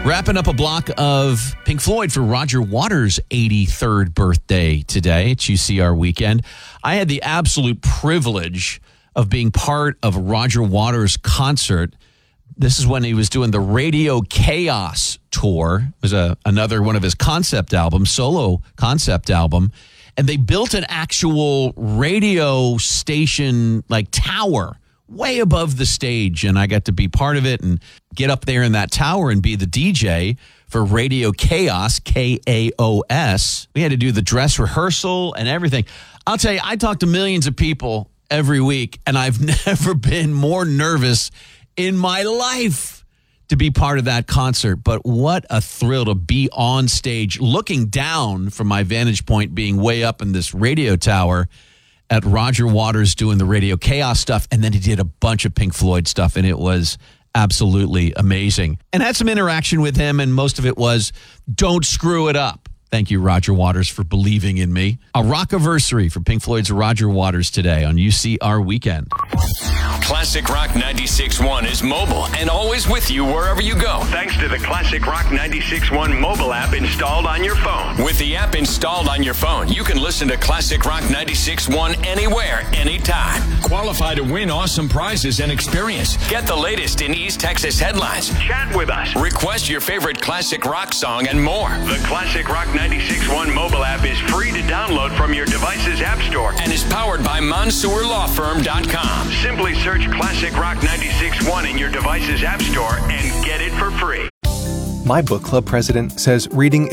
Wrapping up a block of Pink Floyd for Roger Waters' 83rd birthday today at UCR weekend. I had the absolute privilege of being part of Roger Waters' concert. This is when he was doing the Radio Chaos tour. It was another one of his concept albums, solo concept album. And they built an actual radio station, like tower, way above the stage, and I got to be part of it and get up there in that tower and be the DJ for Radio Chaos, K-A-O-S. We had to do the dress rehearsal and everything. I'll tell you, I talk to millions of people every week, and I've never been more nervous in my life to be part of that concert. But what a thrill to be on stage, looking down from my vantage point, being way up in this radio tower at Roger Waters doing the Radio Chaos stuff, and then he did a bunch of Pink Floyd stuff, and it was absolutely amazing. And had some interaction with him, and most of it was, don't screw it up. Thank you, Roger Waters, for believing in me. A rockiversary for Pink Floyd's Roger Waters today on UCR Weekend. Classic Rock 96.1 is mobile and always with you wherever you go. Thanks to the Classic Rock 96.1 mobile app installed on your phone. With the app installed on your phone, you can listen to Classic Rock 96.1 anywhere, anytime. Qualify to win awesome prizes and experience. Get the latest in East Texas headlines. Chat with us. Request your favorite classic rock song and more. The Classic Rock 96.1 mobile app is free to download from your device's app store and is powered by MonsourLawFirm.com. Simply search Classic Rock 96.1 in your device's app store and get it for free. My book club president says reading